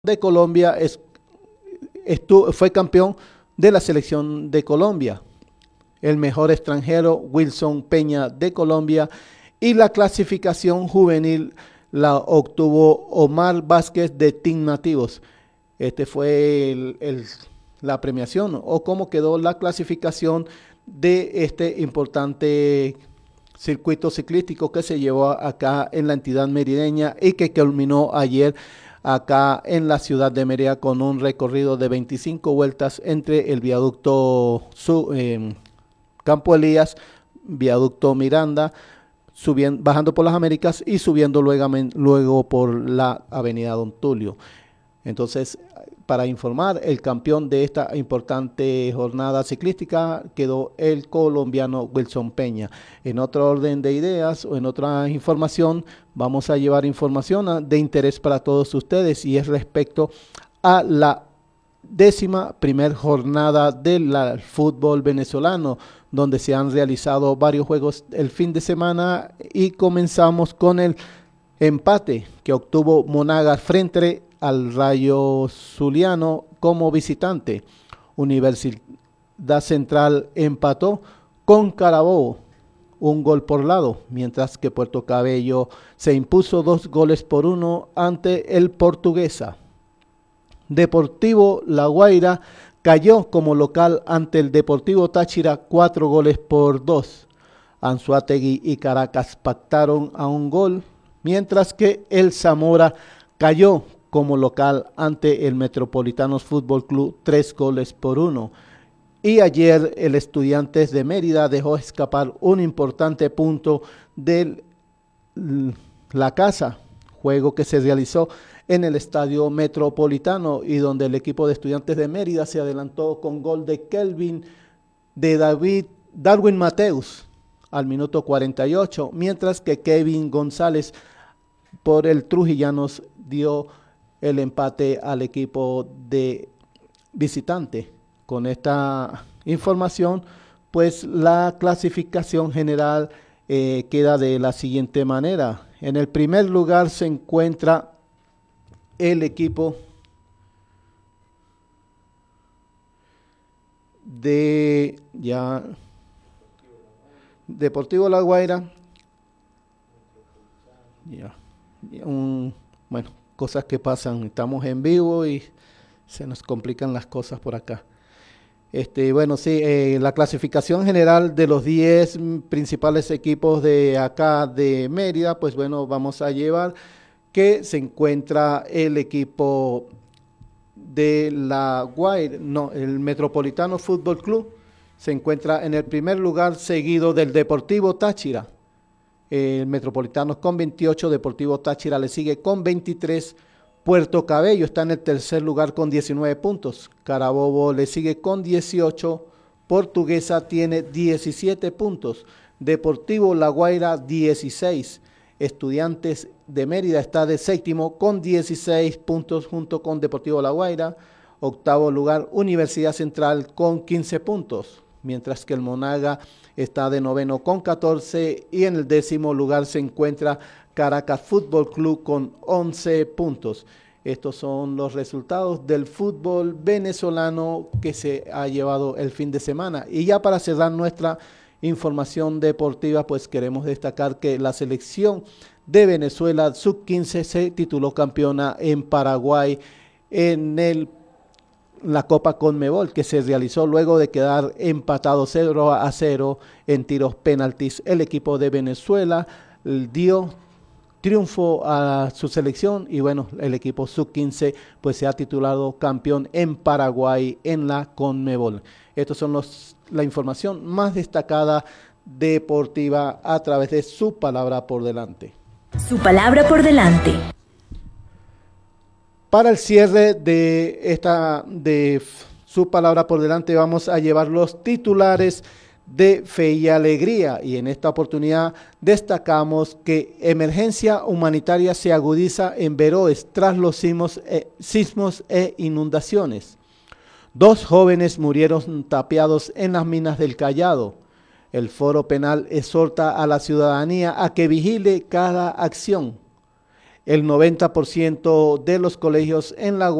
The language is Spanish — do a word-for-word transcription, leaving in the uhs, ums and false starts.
de Colombia es, estu, fue campeón de la selección de Colombia. El mejor extranjero, Wilson Peña de Colombia, y la clasificación juvenil la obtuvo Omar Vázquez de Team Nativos. Este fue el, el, la premiación o cómo quedó la clasificación de este importante circuito ciclístico que se llevó acá en la entidad merideña y que culminó ayer acá en la ciudad de Mérida con un recorrido de veinticinco vueltas entre el viaducto su, eh, Campo Elías, viaducto Miranda, subiendo, bajando por las Américas y subiendo luego, luego por la avenida Don Tulio. Entonces, para informar, el campeón de esta importante jornada ciclística quedó el colombiano Wilson Peña. En otro orden de ideas o en otra información, vamos a llevar información de interés para todos ustedes y es respecto a la décima primer jornada del fútbol venezolano, donde se han realizado varios juegos el fin de semana y comenzamos con el empate que obtuvo Monagas frente al Rayo Zuliano como visitante. Universidad Central empató con Carabobo, un gol por lado, mientras que Puerto Cabello se impuso dos goles por uno ante el Portuguesa. Deportivo La Guaira cayó como local ante el Deportivo Táchira cuatro goles por dos. Anzoátegui y Caracas pactaron a un gol, mientras que el Zamora cayó como local ante el Metropolitanos Fútbol Club tres goles por uno. Y ayer el Estudiantes de Mérida dejó escapar un importante punto de la casa, juego que se realizó en el Estadio Metropolitano y donde el equipo de Estudiantes de Mérida se adelantó con gol de Kelvin de David Darwin Mateus al minuto cuarenta y ocho, mientras que Kevin González por el Trujillanos dio el empate al equipo de visitante. Con esta información, pues la clasificación general eh, queda de la siguiente manera. En el primer lugar se encuentra el equipo de ya Deportivo La Guaira. Ya, ya un, bueno, cosas que pasan, estamos en vivo y se nos complican las cosas por acá. Este, bueno, sí, eh, la clasificación general de los diez principales equipos de acá de Mérida, pues bueno, vamos a llevar que se encuentra el equipo de La Guaira, no, el Metropolitano Fútbol Club, se encuentra en el primer lugar seguido del Deportivo Táchira. El Metropolitano con veintiocho, Deportivo Táchira le sigue con veintitrés, Puerto Cabello está en el tercer lugar con diecinueve puntos, Carabobo le sigue con dieciocho, Portuguesa tiene diecisiete puntos, Deportivo La Guaira dieciséis, Estudiantes de Mérida está de séptimo con dieciséis puntos junto con Deportivo La Guaira, octavo lugar Universidad Central con quince puntos, mientras que el Monaga está de noveno con catorce y en el décimo lugar se encuentra Caracas Fútbol Club con once puntos. Estos son los resultados del fútbol venezolano que se ha llevado el fin de semana. Y ya para cerrar nuestra información deportiva, pues queremos destacar que la selección de Venezuela sub quince se tituló campeona en Paraguay en el la Copa Conmebol, que se realizó luego de quedar empatado cero a cero en tiros penaltis. El equipo de Venezuela dio triunfo a su selección y bueno, el equipo sub quince pues se ha titulado campeón en Paraguay en la Conmebol. Estos son los la información más destacada deportiva a través de Su Palabra por Delante. Su Palabra por Delante. Para el cierre de esta de Su Palabra por Delante vamos a llevar los titulares de Fe y Alegría y en esta oportunidad destacamos que emergencia humanitaria se agudiza en Veroes tras los sismos, eh, sismos e inundaciones. Dos jóvenes murieron tapiados en las minas del Callado. El Foro Penal exhorta a la ciudadanía a que vigile cada acción. el noventa por ciento de los colegios en La